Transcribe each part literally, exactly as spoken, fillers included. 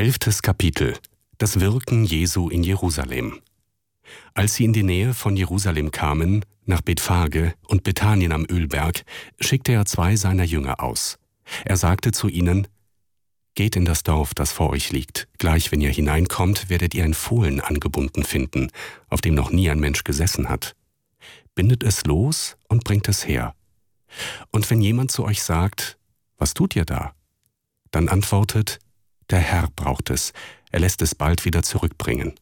Elftes Kapitel. Das Wirken Jesu in Jerusalem. Als sie in die Nähe von Jerusalem kamen, nach Bethphage und Bethanien am Ölberg, schickte er zwei seiner Jünger aus. Er sagte zu ihnen: Geht in das Dorf, das vor euch liegt. Gleich, wenn ihr hineinkommt, werdet ihr ein Fohlen angebunden finden, auf dem noch nie ein Mensch gesessen hat. Bindet es los und bringt es her. Und wenn jemand zu euch sagt: Was tut ihr da? Dann antwortet: Der Herr braucht es, er lässt es bald wieder zurückbringen.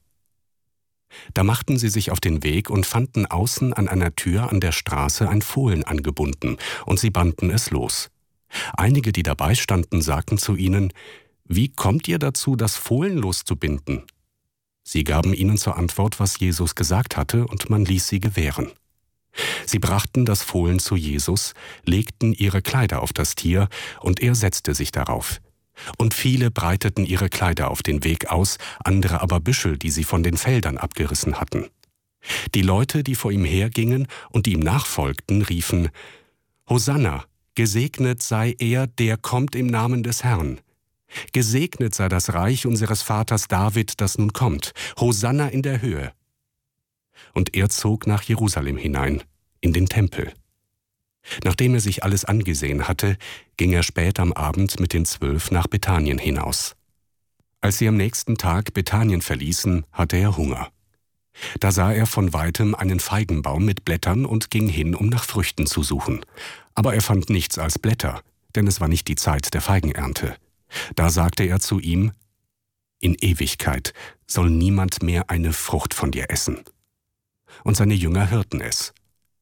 Da machten sie sich auf den Weg und fanden außen an einer Tür an der Straße ein Fohlen angebunden, und sie banden es los. Einige, die dabei standen, sagten zu ihnen: Wie kommt ihr dazu, das Fohlen loszubinden? Sie gaben ihnen zur Antwort, was Jesus gesagt hatte, und man ließ sie gewähren. Sie brachten das Fohlen zu Jesus, legten ihre Kleider auf das Tier, und er setzte sich darauf. Und viele breiteten ihre Kleider auf den Weg aus, andere aber Büschel, die sie von den Feldern abgerissen hatten. Die Leute, die vor ihm hergingen und die ihm nachfolgten, riefen: Hosanna, gesegnet sei er, der kommt im Namen des Herrn. Gesegnet sei das Reich unseres Vaters David, das nun kommt. Hosanna in der Höhe. Und er zog nach Jerusalem hinein, in den Tempel. Nachdem er sich alles angesehen hatte, ging er spät am Abend mit den Zwölf nach Bethanien hinaus. Als sie am nächsten Tag Bethanien verließen, hatte er Hunger. Da sah er von weitem einen Feigenbaum mit Blättern und ging hin, um nach Früchten zu suchen. Aber er fand nichts als Blätter, denn es war nicht die Zeit der Feigenernte. Da sagte er zu ihm: In Ewigkeit soll niemand mehr eine Frucht von dir essen. Und seine Jünger hörten es.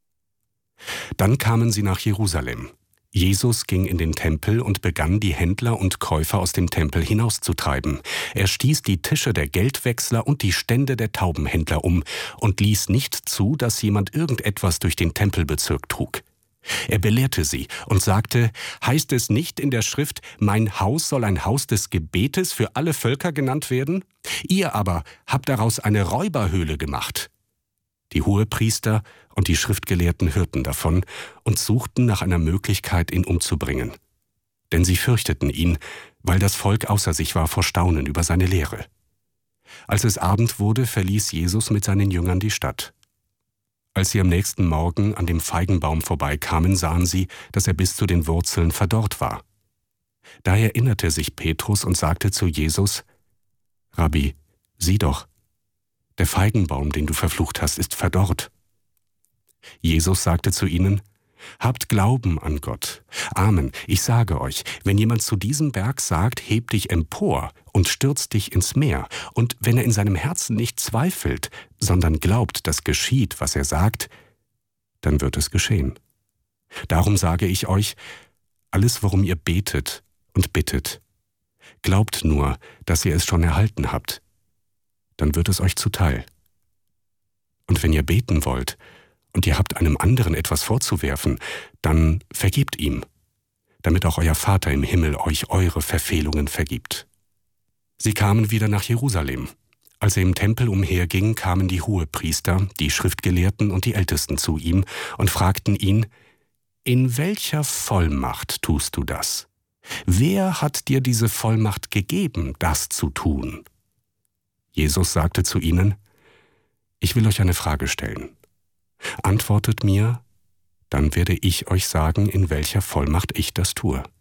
Dann kamen sie nach Jerusalem. Jesus ging in den Tempel und begann, die Händler und Käufer aus dem Tempel hinauszutreiben. Er stieß die Tische der Geldwechsler und die Stände der Taubenhändler um und ließ nicht zu, dass jemand irgendetwas durch den Tempelbezirk trug. Er belehrte sie und sagte: Heißt es nicht in der Schrift, mein Haus soll ein Haus des Gebetes für alle Völker genannt werden? Ihr aber habt daraus eine Räuberhöhle gemacht. Die Hohepriester und die Schriftgelehrten hörten davon und suchten nach einer Möglichkeit, ihn umzubringen. Denn sie fürchteten ihn, weil das Volk außer sich war vor Staunen über seine Lehre. Als es Abend wurde, verließ Jesus mit seinen Jüngern die Stadt. Als sie am nächsten Morgen an dem Feigenbaum vorbeikamen, sahen sie, dass er bis zu den Wurzeln verdorrt war. Da erinnerte sich Petrus und sagte zu Jesus: Rabbi, sieh doch, der Feigenbaum, den du verflucht hast, ist verdorrt. Jesus sagte zu ihnen: Habt Glauben an Gott. Amen, ich sage euch, wenn jemand zu diesem Berg sagt, heb dich empor und stürz dich ins Meer, und wenn er in seinem Herzen nicht zweifelt, sondern glaubt, dass geschieht, was er sagt, dann wird es geschehen. Darum sage ich euch, alles, worum ihr betet und bittet, glaubt nur, dass ihr es schon erhalten habt, dann wird es euch zuteil. Und wenn ihr beten wollt und ihr habt einem anderen etwas vorzuwerfen, dann vergebt ihm, damit auch euer Vater im Himmel euch eure Verfehlungen vergibt. Sie kamen wieder nach Jerusalem. Als er im Tempel umherging, kamen die Hohepriester, die Schriftgelehrten und die Ältesten zu ihm und fragten ihn: In welcher Vollmacht tust du das? Wer hat dir diese Vollmacht gegeben, das zu tun? Jesus sagte zu ihnen: Ich will euch eine Frage stellen. Antwortet mir, dann werde ich euch sagen, in welcher Vollmacht ich das tue.